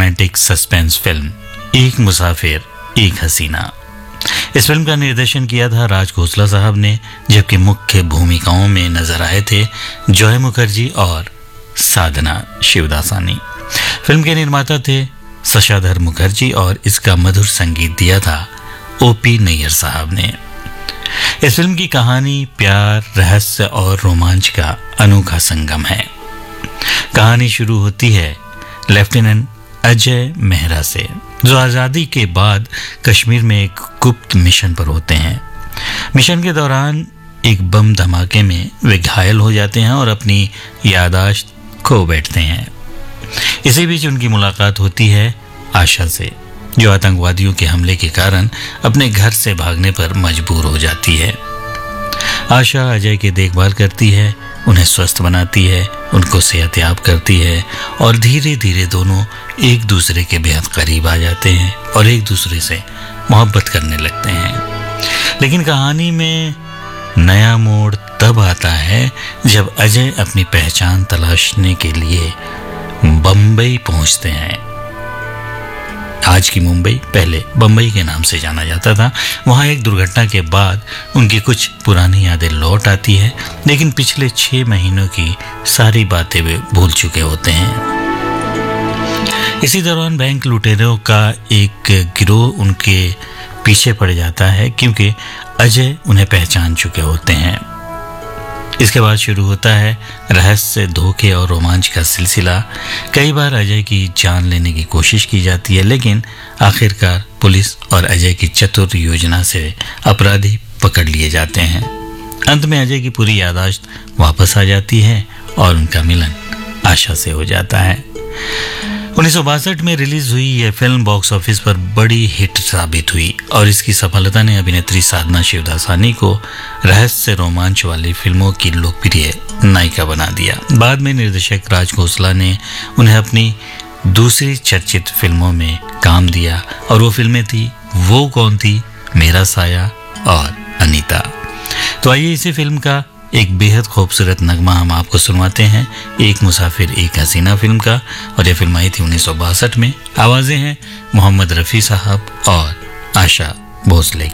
Romantic suspense film एक मुसाफिर एक हसीना। इस फिल्म का निर्देशन किया था राज खोसला साहब ने, जबकि मुख्य भूमिकाओं में नजर आए थे जॉय मुखर्जी और साधना शिवदासानी। फिल्म के निर्माता थे शशाधर मुखर्जी और इसका मधुर संगीत दिया था ओपी नैयर साहब ने। इस फिल्म की कहानी प्यार, रहस्य और रोमांच का अनोखा संगम है। कहानी शुरू होती है लेफ्टिनेंट अजय मेहरा से, जो आज़ादी के बाद कश्मीर में एक गुप्त मिशन पर होते हैं। मिशन के दौरान एक बम धमाके में वे घायल हो जाते हैं और अपनी याददाश्त खो बैठते हैं। इसी बीच उनकी मुलाकात होती है आशा से, जो आतंकवादियों के हमले के कारण अपने घर से भागने पर मजबूर हो जाती है। आशा अजय की देखभाल करती है, उन्हें स्वस्थ बनाती है, उनको सेहतयाब करती है और धीरे धीरे दोनों एक दूसरे के बेहद करीब आ जाते हैं और एक दूसरे से मोहब्बत करने लगते हैं। लेकिन कहानी में नया मोड़ तब आता है जब अजय अपनी पहचान तलाशने के लिए बम्बई पहुंचते हैं। आज की मुंबई पहले बम्बई के नाम से जाना जाता था। वहां एक दुर्घटना के बाद उनकी कुछ पुरानी यादें लौट आती है, लेकिन पिछले 6 महीनों की सारी बातें वे भूल चुके होते हैं। इसी दौरान बैंक लुटेरों का एक गिरोह उनके पीछे पड़ जाता है, क्योंकि अजय उन्हें पहचान चुके होते हैं। इसके बाद शुरू होता है रहस्य, धोखे और रोमांच का सिलसिला। कई बार अजय की जान लेने की कोशिश की जाती है, लेकिन आखिरकार पुलिस और अजय की चतुर योजना से अपराधी पकड़ लिए जाते हैं। अंत में अजय की पूरी याददाश्त वापस आ जाती है और उनका मिलन आशा से हो जाता है। 1962 में रिलीज हुई यह फिल्म बॉक्स ऑफिस पर बड़ी हिट साबित हुई और इसकी सफलता ने अभिनेत्री साधना शिवदासानी को रहस्य रोमांच वाली फिल्मों की लोकप्रिय नायिका बना दिया। बाद में निर्देशक राज खोसला ने उन्हें अपनी दूसरी चर्चित फिल्मों में काम दिया और वो फिल्में थी वो कौन थी, मेरा साया और अनीता। तो आइए इसी फिल्म का एक बेहद खूबसूरत नगमा हम आपको सुनवाते हैं, एक मुसाफिर एक हसीना फिल्म का। और यह फिल्म आई थी 1962 में। आवाजें हैं मोहम्मद रफ़ी साहब और आशा भोसले की।